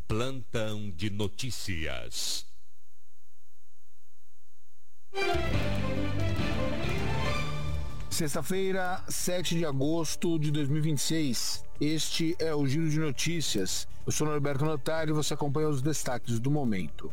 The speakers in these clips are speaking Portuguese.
Plantão de notícias. Sexta-feira, 7 de agosto de 2026. Este é o Giro de Notícias. Eu sou Norberto Notari e você acompanha os destaques do momento.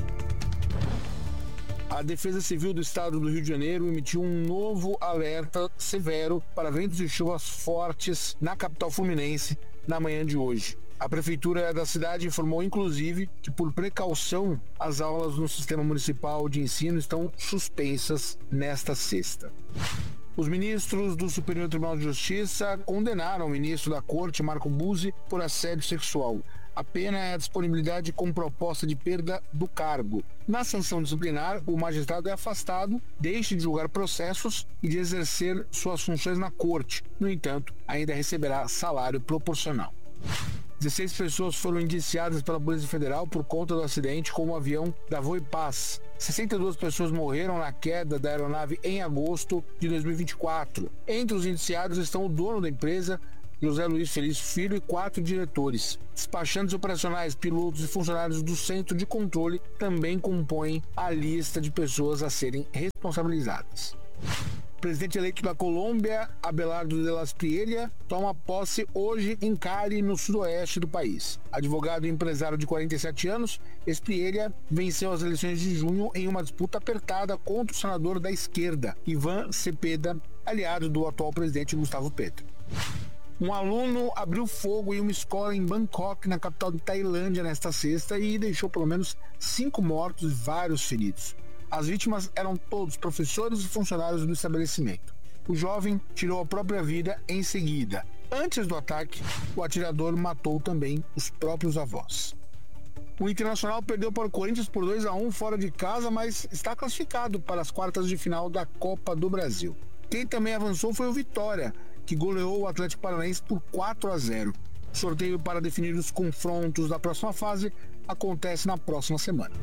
A Defesa Civil do Estado do Rio de Janeiro emitiu um novo alerta severo para ventos e chuvas fortes na capital fluminense na manhã de hoje. A prefeitura da cidade informou, inclusive, que por precaução, as aulas no Sistema Municipal de Ensino estão suspensas nesta sexta. Os ministros do Superior Tribunal de Justiça condenaram o ministro da Corte, Marco Buzzi, por assédio sexual. A pena é a disponibilidade com proposta de perda do cargo. Na sanção disciplinar, o magistrado é afastado, deixa de julgar processos e de exercer suas funções na Corte. No entanto, ainda receberá salário proporcional. 16 pessoas foram indiciadas pela Polícia Federal por conta do acidente com o avião da Voipaz. 62 pessoas morreram na queda da aeronave em agosto de 2024. Entre os indiciados estão o dono da empresa, José Luiz Felício Filho, e 4 diretores. Despachantes operacionais, pilotos e funcionários do Centro de Controle também compõem a lista de pessoas a serem responsabilizadas. O presidente eleito da Colômbia, Abelardo de las Priella, toma posse hoje em Cali, no sudoeste do país. Advogado e empresário de 47 anos, Priella venceu as eleições de junho em uma disputa apertada contra o senador da esquerda, Ivan Cepeda, aliado do atual presidente Gustavo Petro. Um aluno abriu fogo em uma escola em Bangkok, na capital de Tailândia, nesta sexta, e deixou pelo menos 5 mortos e vários feridos. As vítimas eram todos professores e funcionários do estabelecimento. O jovem tirou a própria vida em seguida. Antes do ataque, o atirador matou também os próprios avós. O Internacional perdeu para o Corinthians por 2-1 fora de casa, mas está classificado para as quartas de final da Copa do Brasil. Quem também avançou foi o Vitória, que goleou o Atlético Paranaense por 4-0. O sorteio para definir os confrontos da próxima fase acontece na próxima semana.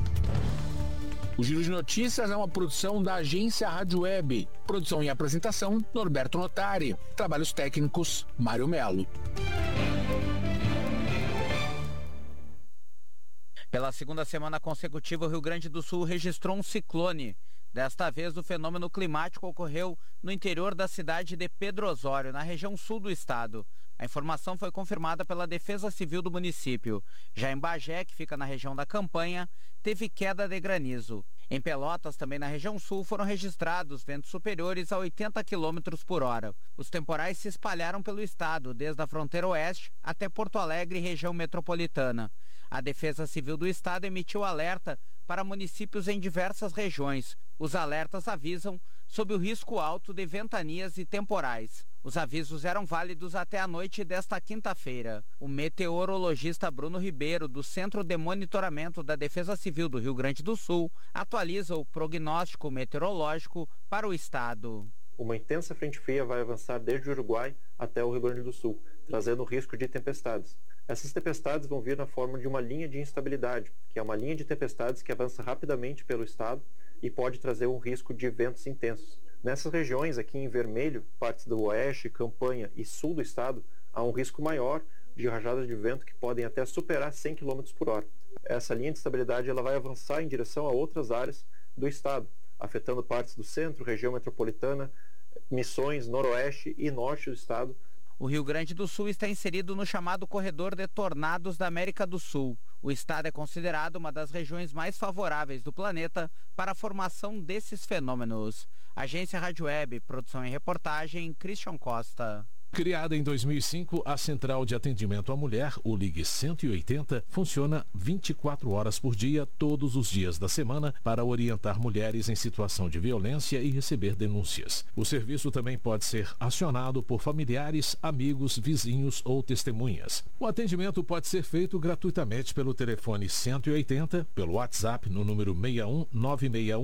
O Giro de Notícias é uma produção da agência Rádio Web. Produção e apresentação, Norberto Notari. Trabalhos técnicos, Mário Melo. Pela segunda semana consecutiva, o Rio Grande do Sul registrou um ciclone. Desta vez, o fenômeno climático ocorreu no interior da cidade de Pedro Osório, na região sul do estado. A informação foi confirmada pela Defesa Civil do município. Já em Bagé, que fica na região da Campanha, teve queda de granizo. Em Pelotas, também na região sul, foram registrados ventos superiores a 80 km por hora. Os temporais se espalharam pelo estado, desde a fronteira oeste até Porto Alegre e região metropolitana. A Defesa Civil do estado emitiu alerta para municípios em diversas regiões. Os alertas avisam sobre o risco alto de ventanias e temporais. Os avisos eram válidos até a noite desta quinta-feira. O meteorologista Bruno Ribeiro, do Centro de Monitoramento da Defesa Civil do Rio Grande do Sul, atualiza o prognóstico meteorológico para o estado. Uma intensa frente fria vai avançar desde o Uruguai até o Rio Grande do Sul, trazendo risco de tempestades. Essas tempestades vão vir na forma de uma linha de instabilidade, que é uma linha de tempestades que avança rapidamente pelo estado e pode trazer um risco de ventos intensos. Nessas regiões, aqui em vermelho, partes do oeste, Campanha e sul do estado, há um risco maior de rajadas de vento que podem até superar 100 km por hora. Essa linha de estabilidade ela vai avançar em direção a outras áreas do estado, afetando partes do centro, região metropolitana, Missões, noroeste e norte do estado. O Rio Grande do Sul está inserido no chamado Corredor de Tornados da América do Sul. O estado é considerado uma das regiões mais favoráveis do planeta para a formação desses fenômenos. Agência Rádio Web, produção e reportagem, Christian Costa. Criada em 2005, a Central de Atendimento à Mulher, o Ligue 180, funciona 24 horas por dia, todos os dias da semana, para orientar mulheres em situação de violência e receber denúncias. O serviço também pode ser acionado por familiares, amigos, vizinhos ou testemunhas. O atendimento pode ser feito gratuitamente pelo telefone 180, pelo WhatsApp no número 61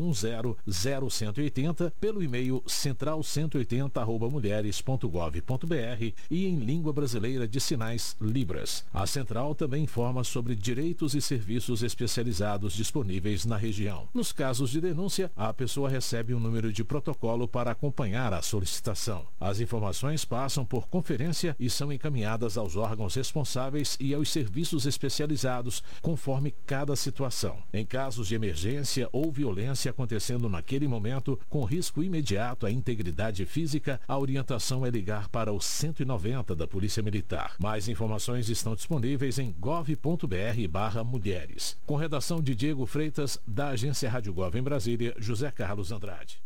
9610 0180, pelo e-mail central180@mulheres.gov.br e em língua brasileira de sinais Libras. A central também informa sobre direitos e serviços especializados disponíveis na região. Nos casos de denúncia, a pessoa recebe um número de protocolo para acompanhar a solicitação. As informações passam por conferência e são encaminhadas aos órgãos responsáveis e aos serviços especializados, conforme cada situação. Em casos de emergência ou violência acontecendo naquele momento, com risco imediato à integridade física, a orientação é ligar para o 190 da Polícia Militar. Mais informações estão disponíveis em gov.br/mulheres. Com redação de Diego Freitas, da agência Rádio Gov em Brasília, José Carlos Andrade.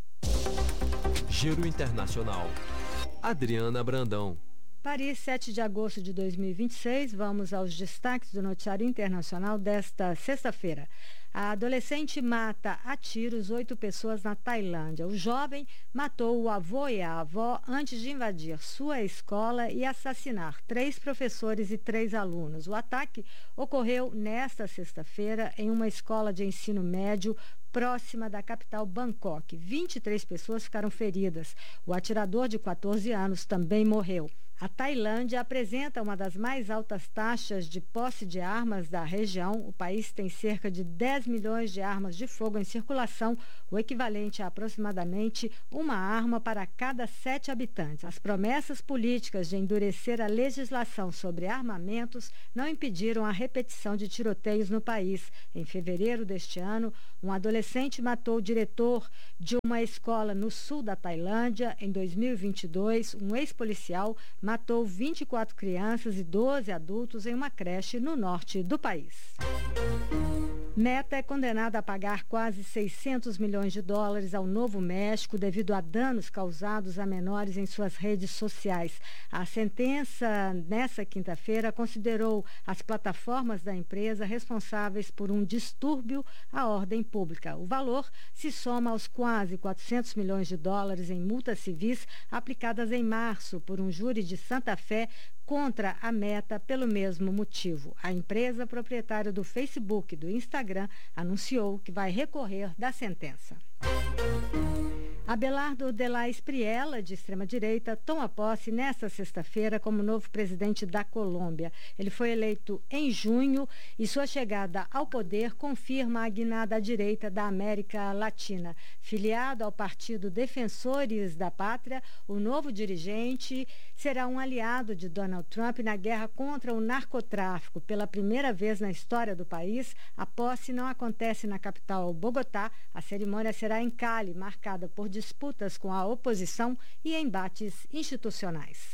Giro Internacional. Adriana Brandão. Paris, 7 de agosto de 2026. Vamos aos destaques do noticiário internacional desta sexta-feira. A adolescente mata a tiros 8 pessoas na Tailândia. O jovem matou o avô e a avó antes de invadir sua escola e assassinar 3 professores e 3 alunos. O ataque ocorreu nesta sexta-feira em uma escola de ensino médio próxima da capital Bangkok. 23 pessoas ficaram feridas. O atirador de 14 anos também morreu. A Tailândia apresenta uma das mais altas taxas de posse de armas da região. O país tem cerca de 10 milhões de armas de fogo em circulação, o equivalente a aproximadamente uma arma para cada 7 habitantes. As promessas políticas de endurecer a legislação sobre armamentos não impediram a repetição de tiroteios no país. Em fevereiro deste ano, um adolescente matou o diretor de uma escola no sul da Tailândia. Em 2022, um ex-policial matou 24 crianças e 12 adultos em uma creche no norte do país. Meta é condenada a pagar quase 600 milhões de dólares ao Novo México devido a danos causados a menores em suas redes sociais. A sentença, nessa quinta-feira, considerou as plataformas da empresa responsáveis por um distúrbio à ordem pública. O valor se soma aos quase 400 milhões de dólares em multas civis aplicadas em março por um júri de Santa Fé contra a Meta pelo mesmo motivo. A empresa proprietária do Facebook e do Instagram anunciou que vai recorrer da sentença. Abelardo de la Espriella, de extrema-direita, toma posse nesta sexta-feira como novo presidente da Colômbia. Ele foi eleito em junho e sua chegada ao poder confirma a guinada à direita da América Latina. Filiado ao Partido Defensores da Pátria, o novo dirigente será um aliado de Donald Trump na guerra contra o narcotráfico. Pela primeira vez na história do país, a posse não acontece na capital Bogotá. A cerimônia será em Cali, marcada por disputas com a oposição e embates institucionais.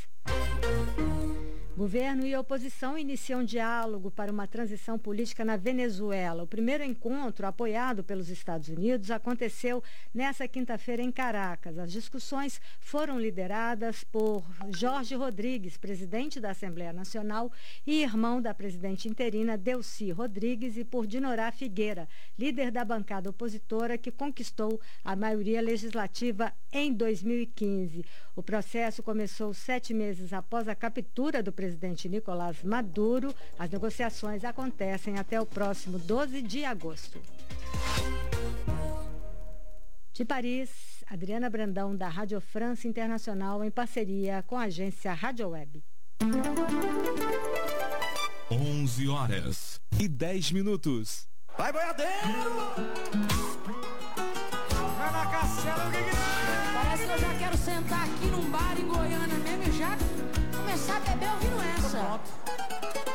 Governo e oposição iniciam diálogo para uma transição política na Venezuela. O primeiro encontro, apoiado pelos Estados Unidos, aconteceu nesta quinta-feira em Caracas. As discussões foram lideradas por Jorge Rodrigues, presidente da Assembleia Nacional e irmão da presidente interina Delcy Rodrigues, e por Dinorá Figueira, líder da bancada opositora que conquistou a maioria legislativa em 2015. O processo começou 7 meses após a captura do presidente Nicolás Maduro. As negociações acontecem até o próximo 12 de agosto. De Paris, Adriana Brandão, da Rádio France Internacional, em parceria com a agência Rádio Web. 11h10. Vai, boiadeiro! Vai na cacela, Parece que eu já quero sentar aqui num bar em Goiânia mesmo e já começar a beber ouvindo essa.